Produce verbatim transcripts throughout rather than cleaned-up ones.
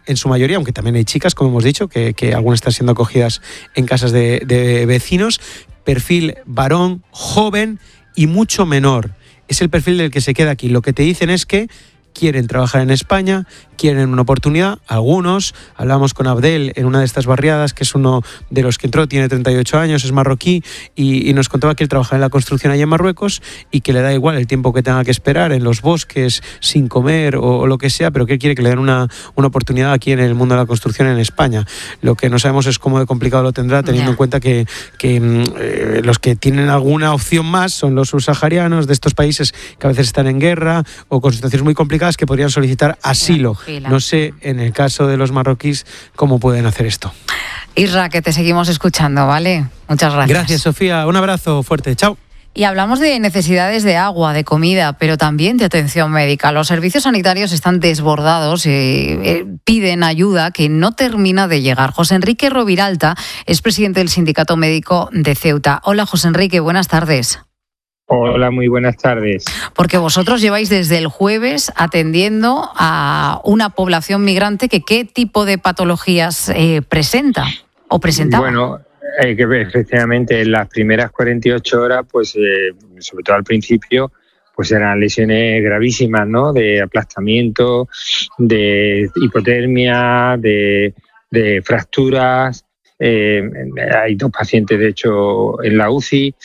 en su mayoría, aunque también hay chicas, como hemos dicho, que, que algunas están siendo acogidas en casas de, de vecinos. Perfil varón, joven y mucho menor. Es el perfil del que se queda aquí. Lo que te dicen es que quieren trabajar en España, quieren una oportunidad. Algunos, hablamos con Abdel en una de estas barriadas, que es uno de los que entró, tiene treinta y ocho años, es marroquí, y, y nos contaba que él trabaja en la construcción allá en Marruecos y que le da igual el tiempo que tenga que esperar en los bosques, sin comer o, o lo que sea, pero que él quiere que le den una, una oportunidad aquí en el mundo de la construcción en España. Lo que no sabemos es cómo de complicado lo tendrá, teniendo yeah. en cuenta que, que eh, los que tienen alguna opción más son los subsaharianos de estos países que a veces están en guerra o con situaciones muy complicadas, que podrían solicitar asilo. No sé, en el caso de los marroquíes, cómo pueden hacer esto. Isra, que te seguimos escuchando, ¿vale? Muchas gracias. Gracias, Sofía. Un abrazo fuerte. Chao. Y hablamos de necesidades de agua, de comida, pero también de atención médica. Los servicios sanitarios están desbordados y eh, piden ayuda que no termina de llegar. José Enrique Roviralta es presidente del Sindicato Médico de Ceuta. Hola, José Enrique, buenas tardes. Hola, muy buenas tardes. Porque vosotros lleváis desde el jueves atendiendo a una población migrante que ¿qué tipo de patologías eh, presenta o presentaba? Bueno, eh, que efectivamente en las primeras cuarenta y ocho horas, pues eh, sobre todo al principio, pues eran lesiones gravísimas, ¿no? De aplastamiento, de hipotermia, de, de fracturas. Eh, hay dos pacientes, de hecho, en la U C I.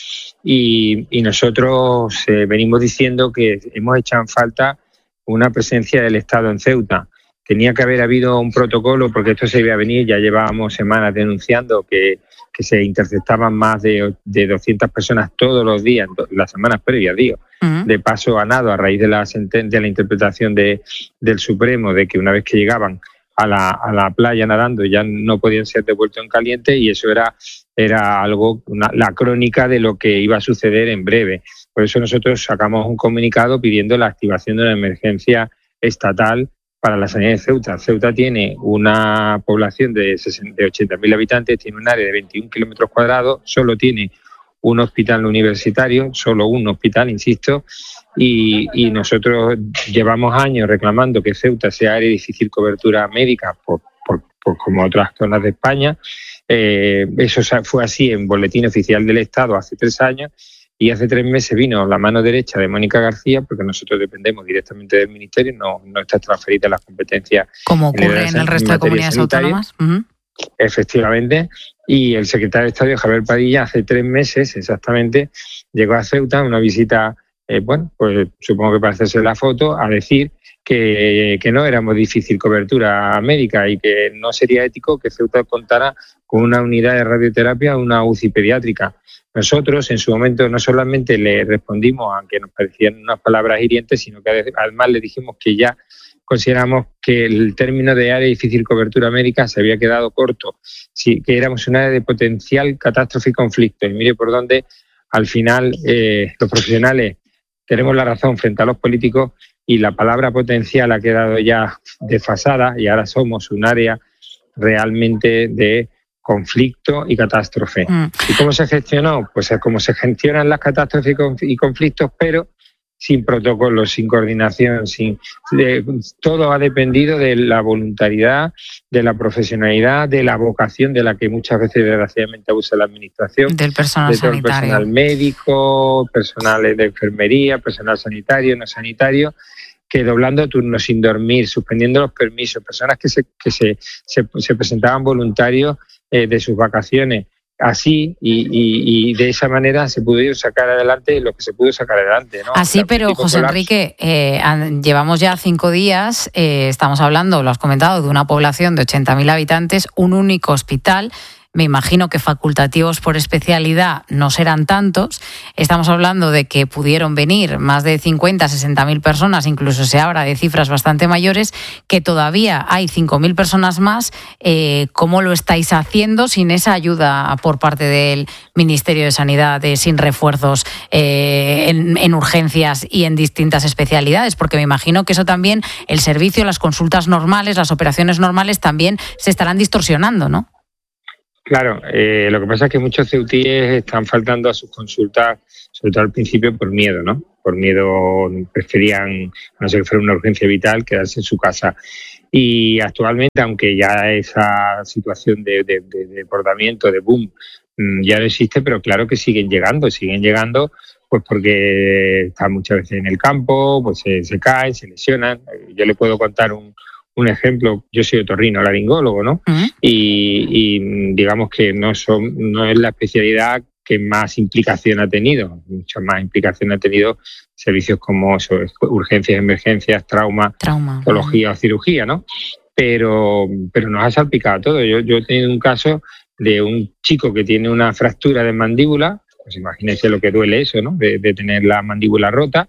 Y, y nosotros eh, venimos diciendo que hemos echado en falta una presencia del Estado en Ceuta. Tenía que haber habido un protocolo, porque esto se iba a venir, ya llevábamos semanas denunciando que, que se interceptaban más de, de doscientas personas todos los días, las semanas previas, digo, uh-huh. de paso a nado a raíz de la, senten- de la interpretación de, del Supremo, de que una vez que llegaban a la, a la playa nadando ya no podían ser devueltos en caliente, y eso era, era algo, una, la crónica de lo que iba a suceder en breve. Por eso nosotros sacamos un comunicado pidiendo la activación de una emergencia estatal para la sanidad de Ceuta. Ceuta tiene una población de, de ochenta mil habitantes, tiene un área de veintiún kilómetros cuadrados, solo tiene un hospital universitario, solo un hospital, insisto, y, y nosotros llevamos años reclamando que Ceuta sea área de difícil cobertura médica, por, por, por como otras zonas de España. Eh, eso fue así en Boletín Oficial del Estado hace tres años, y hace tres meses vino la mano derecha de Mónica García, porque nosotros dependemos directamente del Ministerio, no, no está transferida las competencias. Como ocurre en el resto de comunidades autónomas. Uh-huh. Efectivamente, y el secretario de Estado, Javier Padilla, hace tres meses exactamente llegó a Ceuta, una visita, eh, bueno, pues supongo que para hacerse la foto, a decir que, que no éramos difícil cobertura médica y que no sería ético que Ceuta contara con una unidad de radioterapia o una U C I pediátrica. Nosotros en su momento no solamente le respondimos, aunque nos parecían unas palabras hirientes, sino que además le dijimos que ya consideramos que el término de área de difícil cobertura médica se había quedado corto, sí, que éramos un área de potencial catástrofe y conflicto. Y mire por dónde, al final, eh, los profesionales tenemos la razón frente a los políticos, y la palabra potencial ha quedado ya desfasada, y ahora somos un área realmente de conflicto y catástrofe. Mm. ¿Y cómo se gestionó? Pues es como se gestionan las catástrofes y conflictos, pero sin protocolos, sin coordinación, sin de, todo ha dependido de la voluntariedad, de la profesionalidad, de la vocación de la que muchas veces desgraciadamente abusa la administración, del personal de todo sanitario, el personal médico, personal de enfermería, personal sanitario, no sanitario, que doblando turnos sin dormir, suspendiendo los permisos, personas que se que se, se, se presentaban voluntarios eh, de sus vacaciones. Así y, y, y de esa manera se pudieron sacar adelante lo que se pudo sacar adelante, ¿no? Así, pero José colapso. Enrique, eh, llevamos ya cinco días, eh, estamos hablando, lo has comentado, de una población de ochenta mil habitantes, un único hospital. Me imagino que facultativos por especialidad no serán tantos. Estamos hablando de que pudieron venir más de cincuenta, sesenta mil personas, incluso se habla de cifras bastante mayores, que todavía hay cinco mil personas más. Eh, ¿Cómo lo estáis haciendo sin esa ayuda por parte del Ministerio de Sanidad, de, sin refuerzos eh, en, en urgencias y en distintas especialidades? Porque me imagino que eso también, el servicio, las consultas normales, las operaciones normales también se estarán distorsionando, ¿no? Claro, eh, lo que pasa es que muchos ceutíes están faltando a sus consultas, sobre todo al principio, por miedo, ¿no? Por miedo preferían, a no ser que fuera una urgencia vital, quedarse en su casa. Y actualmente, aunque ya esa situación de, de, de desbordamiento, de boom, ya no existe, pero claro que siguen llegando, siguen llegando pues porque están muchas veces en el campo, pues se, se caen, se lesionan. Yo le puedo contar un, un ejemplo. Yo soy otorrinolaringólogo, ¿no? Uh-huh. Y, y digamos que no, son, no es la especialidad que más implicación ha tenido. Mucha más implicación ha tenido servicios como eso, urgencias, emergencias, trauma, trauma oncología uh-huh. o cirugía, ¿no? Pero, pero nos ha salpicado todo. Yo, yo he tenido un caso de un chico que tiene una fractura de mandíbula. Pues imagínense lo que duele eso, ¿no? De, de tener la mandíbula rota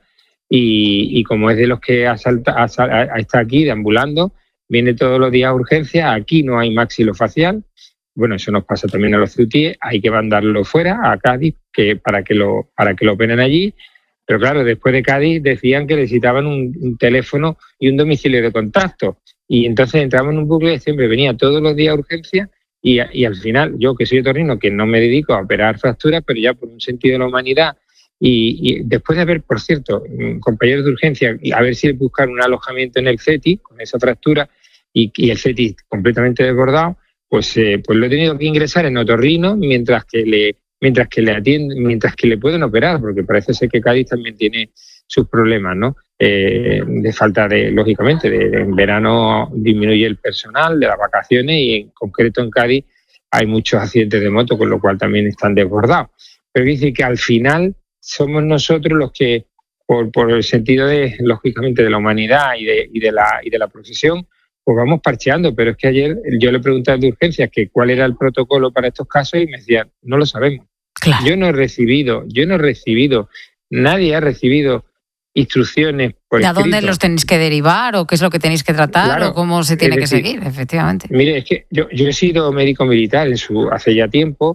y, y como es de los que asalta, asal, está aquí deambulando, viene todos los días a urgencias, aquí no hay maxilofacial, bueno, eso nos pasa también a los C U T I E, hay que mandarlo fuera, a Cádiz, que, para, que lo, para que lo operen allí, pero claro, después de Cádiz decían que necesitaban un, un teléfono y un domicilio de contacto, y entonces entramos en un bucle, siempre venía todos los días a urgencias. Y, y al final, yo que soy otorrino, que no me dedico a operar fracturas, pero ya por un sentido de la humanidad, y, y después de haber, por cierto, compañeros de urgencia, a ver si buscar un alojamiento en el C E T I, con esa fractura, y, y el C E T I completamente desbordado, pues, eh, pues lo he tenido que ingresar en otorrino mientras que le mientras que le atienden, mientras que le pueden operar, porque parece ser que Cádiz también tiene sus problemas, ¿no? Eh, de falta de, lógicamente, de, de, en verano disminuye el personal de las vacaciones y en concreto en Cádiz hay muchos accidentes de moto, con lo cual también están desbordados. Pero dice que al final somos nosotros los que, por, por el sentido de, lógicamente, de la humanidad y de, y de la y de la profesión, pues vamos parcheando. Pero es que ayer yo le pregunté de urgencias que cuál era el protocolo para estos casos y me decían, no lo sabemos. Claro. Yo no he recibido, yo no he recibido, nadie ha recibido instrucciones por ¿De a escrito. dónde los tenéis que derivar o qué es lo que tenéis que tratar claro, o cómo se tiene decir, que seguir, efectivamente? Mire, es que yo, yo he sido médico militar en su, hace ya tiempo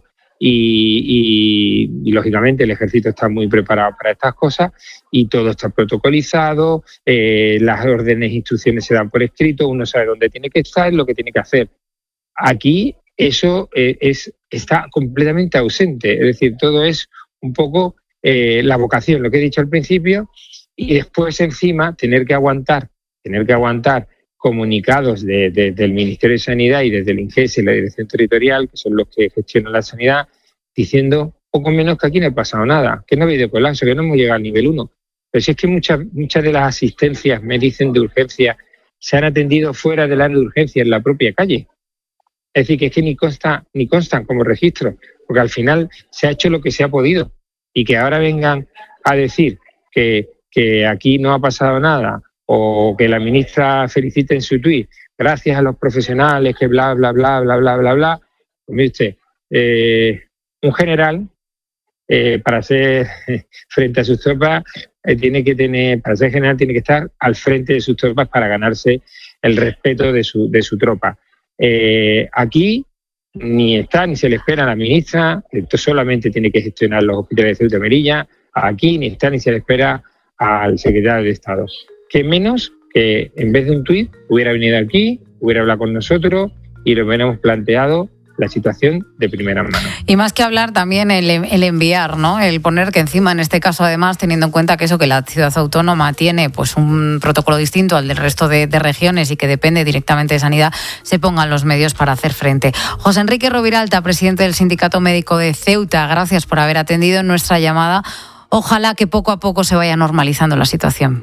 y, y, y lógicamente el ejército está muy preparado para estas cosas y todo está protocolizado, eh, las órdenes e instrucciones se dan por escrito, uno sabe dónde tiene que estar, lo que tiene que hacer. Aquí eso eh, es, está completamente ausente, es decir, todo es un poco eh, la vocación, lo que he dicho al principio, y después encima tener que aguantar, tener que aguantar comunicados de, de, del Ministerio de Sanidad y desde el INGES y la Dirección Territorial, que son los que gestionan la sanidad, diciendo poco menos que aquí no ha pasado nada, que no ha habido colapso, que no hemos llegado al nivel uno. Pero si es que muchas, muchas de las asistencias, me dicen, de urgencia, se han atendido fuera del área de urgencia, en la propia calle. Es decir, que es que ni consta, ni constan como registro, porque al final se ha hecho lo que se ha podido y que ahora vengan a decir que, que aquí no ha pasado nada o que la ministra felicite en su tuit, gracias a los profesionales, que bla, bla, bla, bla, bla, bla, bla. Pues mire usted, eh, un general, eh, para ser frente a sus tropas, eh, tiene que tener, para ser general tiene que estar al frente de sus tropas para ganarse el respeto de su, de su tropa. Eh, aquí ni está ni se le espera a la ministra, esto solamente tiene que gestionar los hospitales de Ceuta y Melilla, aquí ni está ni se le espera al secretario de Estado. Que menos que en vez de un tuit hubiera venido aquí, hubiera hablado con nosotros y lo hubiéramos planteado la situación de primera mano. Y más que hablar también el, el enviar, ¿no? El poner que encima, en este caso además, teniendo en cuenta que eso, que la ciudad autónoma tiene pues un protocolo distinto al del resto de, de regiones y que depende directamente de sanidad, se pongan los medios para hacer frente. José Enrique Roviralta, presidente del Sindicato Médico de Ceuta, gracias por haber atendido nuestra llamada. Ojalá que poco a poco se vaya normalizando la situación.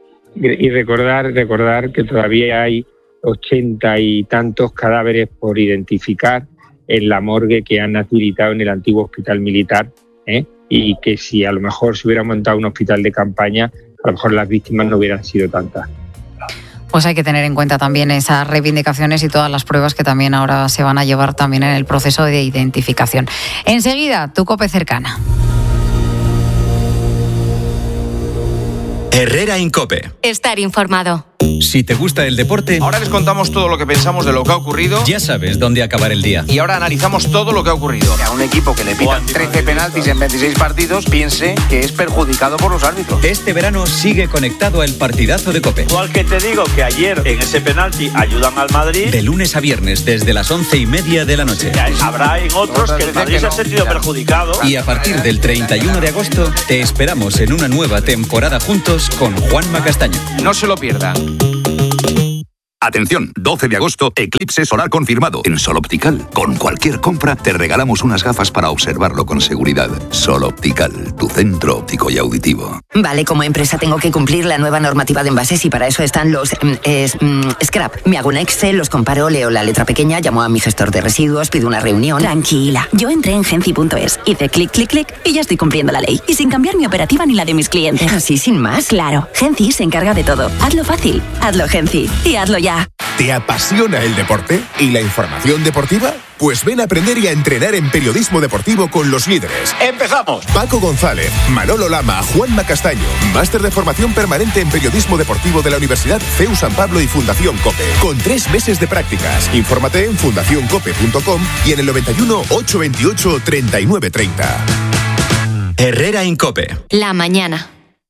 Y recordar, recordar que todavía hay ochenta y tantos cadáveres por identificar en la morgue que han habilitado en el antiguo hospital militar, ¿eh? Y que si a lo mejor se hubiera montado un hospital de campaña, a lo mejor las víctimas no hubieran sido tantas. Pues hay que tener en cuenta también esas reivindicaciones y todas las pruebas que también ahora se van a llevar también en el proceso de identificación. Enseguida, tu COPE cercana. Herrera Incope. Estar informado. Si te gusta el deporte, ahora les contamos todo lo que pensamos de lo que ha ocurrido. Ya sabes dónde acabar el día. Y ahora analizamos todo lo que ha ocurrido. Que a un equipo que le pitan trece penaltis en veintiséis partidos piense que es perjudicado por los árbitros. Este verano sigue conectado al partidazo de COPE. Igual que te digo que ayer en ese penalti ayudan al Madrid. De lunes a viernes desde las once y media de la noche. Habrá en otros que el Madrid se ha sentido perjudicado. Y a partir del treinta y uno de agosto te esperamos en una nueva temporada juntos con Juanma Castaño. No se lo pierdan. Atención, doce de agosto, eclipse solar confirmado en Sol Optical. Con cualquier compra te regalamos unas gafas para observarlo con seguridad. Sol Optical, tu centro óptico y auditivo. Vale, como empresa tengo que cumplir la nueva normativa de envases y para eso están los mm, es, mm, scrap. Me hago un Excel, los comparo, leo la letra pequeña, llamo a mi gestor de residuos, pido una reunión. Tranquila, yo entré en Genci punto es, hice clic, clic, clic y ya estoy cumpliendo la ley. Y sin cambiar mi operativa ni la de mis clientes. ¿Así sin más? Claro, Genci se encarga de todo. Hazlo fácil, hazlo Genci y hazlo ya. ¿Te apasiona el deporte y la información deportiva? Pues ven a aprender y a entrenar en periodismo deportivo con los líderes. ¡Empezamos! Paco González, Manolo Lama, Juanma Castaño. Máster de formación permanente en periodismo deportivo de la Universidad C E U San Pablo y Fundación COPE. Con tres meses de prácticas. Infórmate en fundación cope punto com y en el noventa y uno, ochocientos veintiocho, treinta y nueve treinta. Herrera en COPE. La mañana.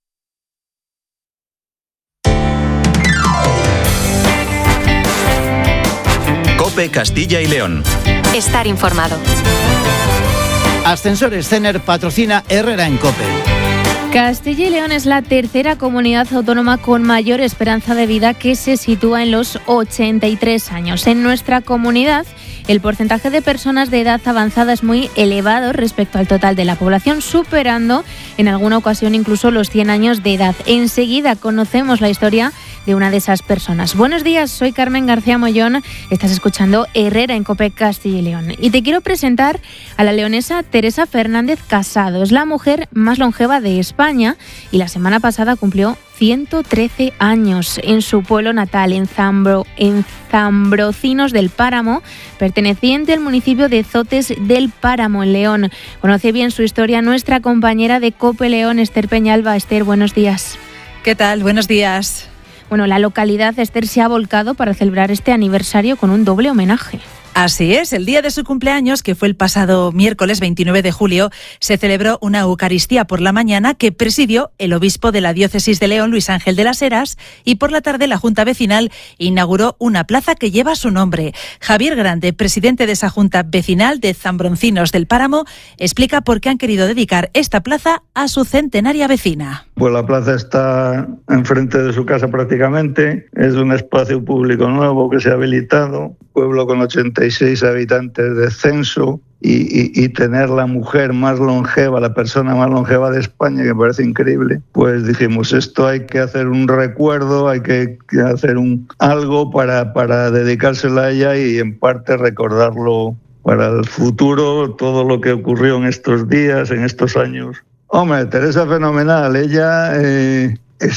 COPE Castilla y León. Estar informado. Ascensores Cener patrocina Herrera en COPE. Castilla y León es la tercera comunidad autónoma con mayor esperanza de vida, que se sitúa en los ochenta y tres años. En nuestra comunidad, el porcentaje de personas de edad avanzada es muy elevado respecto al total de la población, superando en alguna ocasión incluso los cien años de edad. Enseguida conocemos la historia de una de esas personas. Buenos días, soy Carmen García Mollón, estás escuchando Herrera en COPE Castilla y León. Y te quiero presentar a la leonesa Teresa Fernández Casado. Es la mujer más longeva de España y la semana pasada cumplió ciento trece años en su pueblo natal, en, Zambro, en Zambrocinos del Páramo, perteneciente al municipio de Zotes del Páramo, en León. Conoce bien su historia nuestra compañera de COPE León, Esther Peñalba. Esther, buenos días. ¿Qué tal? Buenos días. Bueno, la localidad, Esther, se ha volcado para celebrar este aniversario con un doble homenaje. Así es, el día de su cumpleaños, que fue el pasado miércoles veintinueve de julio, se celebró una Eucaristía por la mañana que presidió el obispo de la diócesis de León, Luis Ángel de las Heras, y por la tarde la Junta Vecinal inauguró una plaza que lleva su nombre. Javier Grande, presidente de esa Junta Vecinal de Zambroncinos del Páramo, explica por qué han querido dedicar esta plaza a su centenaria vecina. Pues la plaza está enfrente de su casa prácticamente, es un espacio público nuevo que se ha habilitado, pueblo con ochenta y seis habitantes de censo y, y, y tener la mujer más longeva, la persona más longeva de España, que me parece increíble, pues dijimos, esto hay que hacer un recuerdo, hay que hacer un algo para, para dedicársela a ella y en parte recordarlo para el futuro, todo lo que ocurrió en estos días, en estos años. Hombre, Teresa fenomenal, ella eh,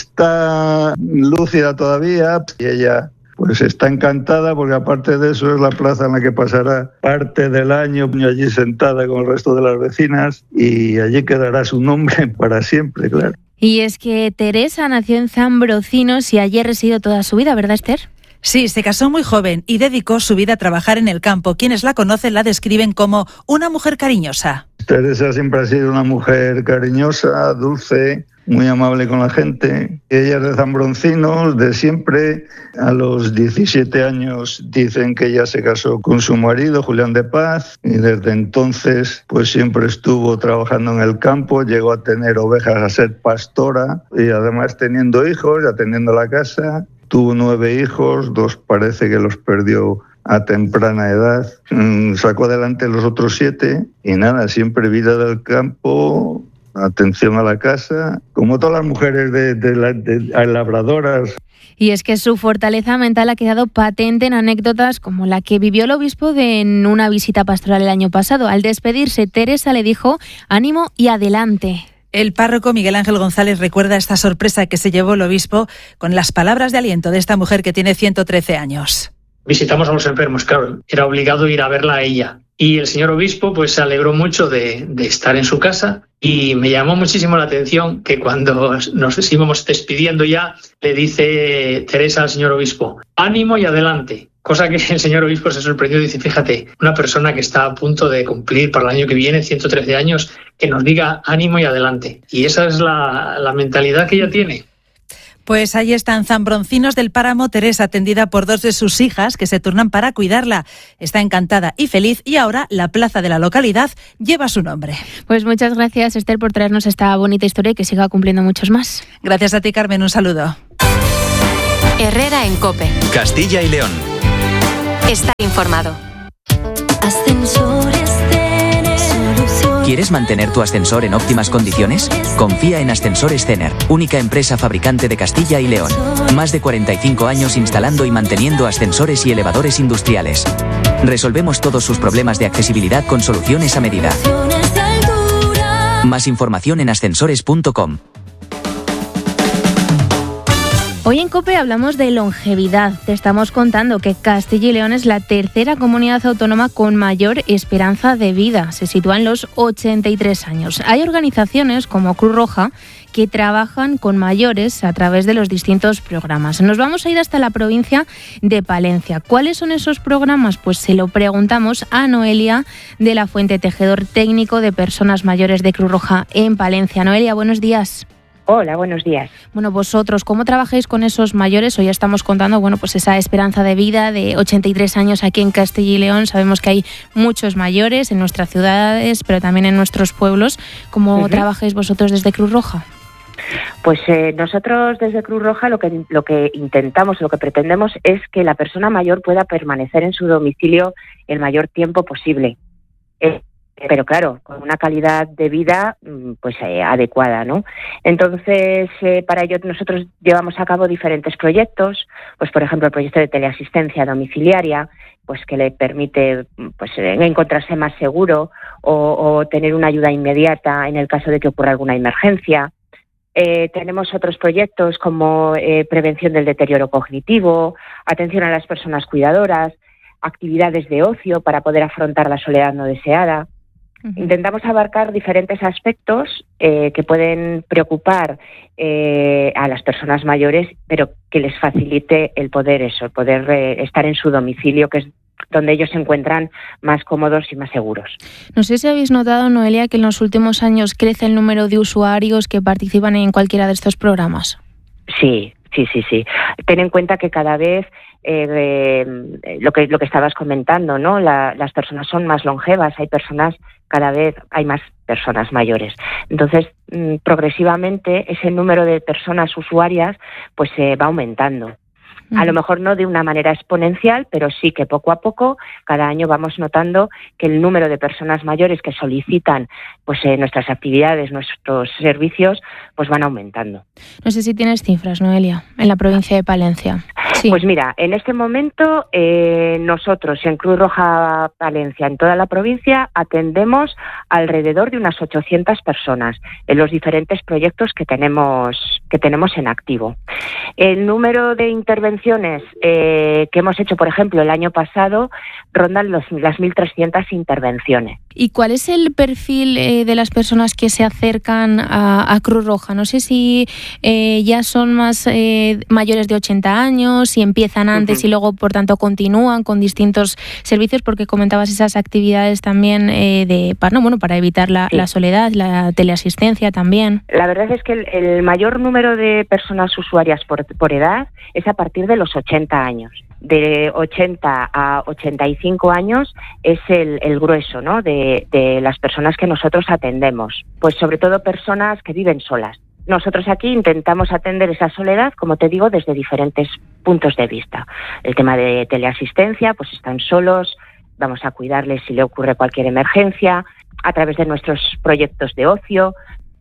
está lúcida todavía y ella pues está encantada porque aparte de eso es la plaza en la que pasará parte del año allí sentada con el resto de las vecinas y allí quedará su nombre para siempre, claro. Y es que Teresa nació en Zambrocinos y allí ha residido toda su vida, ¿verdad, Esther? Sí, se casó muy joven y dedicó su vida a trabajar en el campo. Quienes la conocen la describen como una mujer cariñosa. Teresa siempre ha sido una mujer cariñosa, dulce, muy amable con la gente. Ella es de Zambroncinos, de siempre. A los diecisiete años dicen que ella se casó con su marido, Julián de Paz, y desde entonces pues siempre estuvo trabajando en el campo, llegó a tener ovejas, a ser pastora, y además teniendo hijos, atendiendo la casa. Tuvo nueve hijos, dos parece que los perdió a temprana edad. Sacó adelante los otros siete y nada, siempre vida del campo, atención a la casa, como todas las mujeres de, de, la, de, de labradoras. Y es que su fortaleza mental ha quedado patente en anécdotas como la que vivió el obispo de, en una visita pastoral el año pasado. Al despedirse, Teresa le dijo ánimo y adelante. El párroco Miguel Ángel González recuerda esta sorpresa que se llevó el obispo con las palabras de aliento de esta mujer que tiene ciento trece años. Visitamos a los enfermos, claro, era obligado ir a verla a ella. Y el señor obispo pues se alegró mucho de, de estar en su casa y me llamó muchísimo la atención que cuando nos íbamos despidiendo ya, le dice Teresa al señor obispo, ánimo y adelante. Cosa que el señor obispo se sorprendió y dice, fíjate, una persona que está a punto de cumplir para el año que viene ciento trece años, que nos diga ánimo y adelante. Y esa es la, la mentalidad que ella tiene. Pues ahí están Zambroncinos del Páramo, Teresa, atendida por dos de sus hijas que se turnan para cuidarla. Está encantada y feliz y ahora la plaza de la localidad lleva su nombre. Pues muchas gracias, Esther, por traernos esta bonita historia y que siga cumpliendo muchos más. Gracias a ti, Carmen. Un saludo. Herrera en COPE. Castilla y León. Estar informado. Ascensores Cener. ¿Quieres mantener tu ascensor en óptimas condiciones? Confía en Ascensores Cener, única empresa fabricante de Castilla y León. Más de cuarenta y cinco años instalando y manteniendo ascensores y elevadores industriales. Resolvemos todos sus problemas de accesibilidad con soluciones a medida. Más información en ascensores punto com. Hoy en COPE hablamos de longevidad. Te estamos contando que Castilla y León es la tercera comunidad autónoma con mayor esperanza de vida. Se sitúa en los ochenta y tres años. Hay organizaciones como Cruz Roja que trabajan con mayores a través de los distintos programas. Nos vamos a ir hasta la provincia de Palencia. ¿Cuáles son esos programas? Pues se lo preguntamos a Noelia de la Fuente, tejedor técnico de personas mayores de Cruz Roja en Palencia. Noelia, buenos días. Hola, buenos días. Bueno, vosotros, ¿cómo trabajáis con esos mayores? Hoy estamos contando, bueno, pues esa esperanza de vida de ochenta y tres años aquí en Castilla y León. Sabemos que hay muchos mayores en nuestras ciudades, pero también en nuestros pueblos. ¿Cómo uh-huh. trabajáis vosotros desde Cruz Roja? Pues eh, nosotros desde Cruz Roja lo que lo que intentamos, lo que pretendemos es que la persona mayor pueda permanecer en su domicilio el mayor tiempo posible. Eh, pero claro, con una calidad de vida pues eh, adecuada, ¿no? Entonces, eh, para ello nosotros llevamos a cabo diferentes proyectos, pues por ejemplo el proyecto de teleasistencia domiciliaria, pues que le permite pues encontrarse más seguro o, o tener una ayuda inmediata en el caso de que ocurra alguna emergencia. Eh, tenemos otros proyectos como eh, prevención del deterioro cognitivo, atención a las personas cuidadoras, actividades de ocio para poder afrontar la soledad no deseada. Intentamos abarcar diferentes aspectos eh, que pueden preocupar eh, a las personas mayores, pero que les facilite el poder eso, el poder eh, estar en su domicilio, que es donde ellos se encuentran más cómodos y más seguros. No sé si habéis notado, Noelia, que en los últimos años crece el número de usuarios que participan en cualquiera de estos programas. Sí, sí, sí, sí. Ten en cuenta que cada vez eh, eh, lo que lo que estabas comentando, ¿no? La, las personas son más longevas, hay personas cada vez hay más personas mayores. Entonces, mmm, progresivamente ese número de personas usuarias pues se eh, va aumentando. A lo mejor no de una manera exponencial, pero sí que poco a poco, cada año vamos notando que el número de personas mayores que solicitan pues eh, nuestras actividades, nuestros servicios, pues van aumentando. No sé si tienes cifras, Noelia, en la provincia de Palencia. Sí. Pues mira, en este momento eh, nosotros en Cruz Roja Palencia, en toda la provincia, atendemos alrededor de unas ochocientas personas en los diferentes proyectos que tenemos, que tenemos en activo. El número de intervenciones eh, que hemos hecho, por ejemplo, el año pasado, rondan los, las mil trescientas intervenciones. ¿Y cuál es el perfil eh, de las personas que se acercan a, a Cruz Roja? No sé si eh, ya son más eh, mayores de ochenta años, si empiezan antes uh-huh. y luego, por tanto, continúan con distintos servicios, porque comentabas esas actividades también eh, de para, no, bueno, para evitar la, sí. la soledad, la teleasistencia también. La verdad es que el, el mayor número de personas usuarias por, por edad es a partir de los ochenta años. De ochenta a ochenta y cinco años es el, el grueso, ¿no? de, de las personas que nosotros atendemos. Pues sobre todo personas que viven solas. Nosotros aquí intentamos atender esa soledad, como te digo, desde diferentes puntos de vista. El tema de teleasistencia, pues están solos, vamos a cuidarles si le ocurre cualquier emergencia, a través de nuestros proyectos de ocio.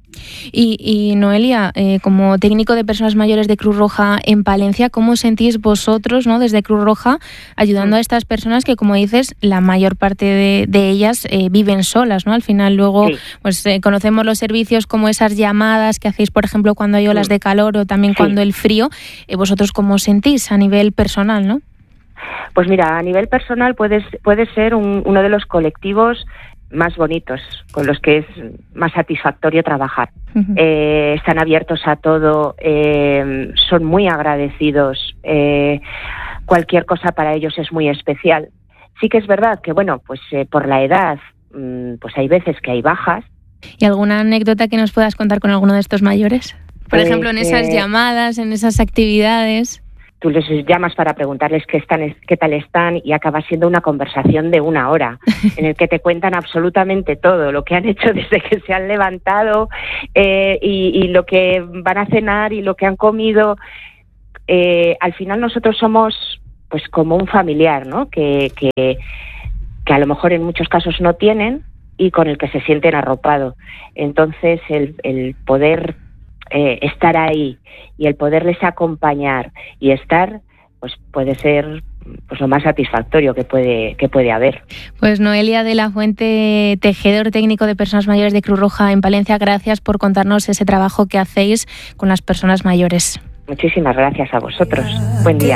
Y, y Noelia, eh, como técnico de personas mayores de Cruz Roja en Palencia, ¿cómo sentís vosotros, ¿no? desde Cruz Roja, ayudando a estas personas que, como dices, la mayor parte de, de ellas eh, viven solas, ¿no? Al final luego sí. pues eh, conocemos los servicios como esas llamadas que hacéis, por ejemplo, cuando hay olas sí. de calor o también sí. cuando el frío. Eh, ¿Vosotros cómo sentís a nivel personal, no? Pues mira, a nivel personal puedes, puede ser un, uno de los colectivos más bonitos, con los que es más satisfactorio trabajar. Uh-huh. Eh, están abiertos a todo, eh, son muy agradecidos, eh, cualquier cosa para ellos es muy especial. Sí que es verdad que, bueno, pues eh, por la edad, mmm, pues hay veces que hay bajas. ¿Y alguna anécdota que nos puedas contar con alguno de estos mayores? Por pues, ejemplo, en esas eh, llamadas, en esas actividades. Tú les llamas para preguntarles qué están, qué tal están y acaba siendo una conversación de una hora en el que te cuentan absolutamente todo, lo que han hecho desde que se han levantado eh, y, y lo que van a cenar y lo que han comido. eh, al final nosotros somos pues como un familiar, ¿no? Que, que, que a lo mejor en muchos casos no tienen y con el que se sienten arropado. Entonces el, el poder eh, estar ahí y el poderles acompañar y estar, pues puede ser pues lo más satisfactorio que puede que puede haber. Pues Noelia de la Fuente, tejedor técnico de personas mayores de Cruz Roja en Palencia, gracias por contarnos ese trabajo que hacéis con las personas mayores. Muchísimas gracias a vosotros. Buen día.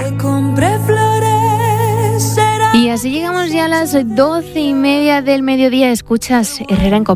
Y así llegamos ya a las doce y media del mediodía. Escuchas Herrera en COPE.